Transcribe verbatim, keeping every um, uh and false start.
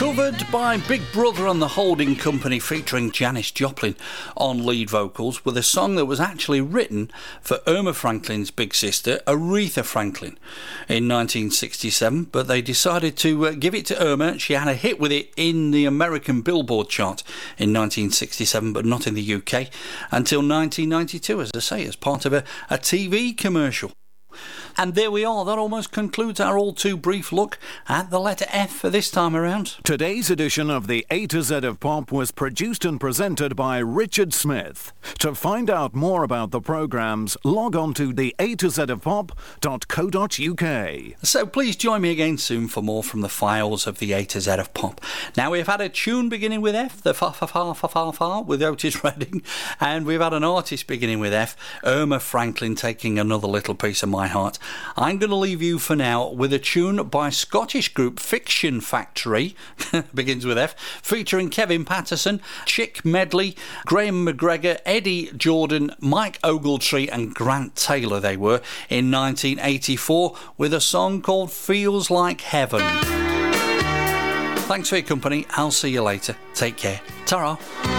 Covered by Big Brother and the Holding Company, featuring Janis Joplin on lead vocals, with a song that was actually written for Irma Franklin's big sister, Aretha Franklin, in nineteen sixty-seven, but they decided to uh, give it to Irma. She had a hit with it in the American Billboard chart in nineteen sixty-seven, but not in the U K until nineteen ninety-two, as I say, as part of a, a T V commercial. And there we are. That almost concludes our all too brief look at the letter F for this time around. Today's edition of the A to Z of Pop was produced and presented by Richard Smith. To find out more about the programmes, log on to the A to Z of Pop dot co dot U K. So please join me again soon for more from the files of the A to Z of Pop. Now, we've had a tune beginning with F, the fa fa fa fa fa fa with Otis Redding, and we've had an artist beginning with F, Irma Franklin, taking another little piece of my heart. I'm going to leave you for now with a tune by Scottish group Fiction Factory, begins with F, featuring Kevin Patterson, Chick Medley, Graham McGregor, Eddie Jordan, Mike Ogletree and Grant Taylor they were, in nineteen eighty-four, with a song called Feels Like Heaven. Thanks for your company. I'll see you later. Take care. Ta-ra.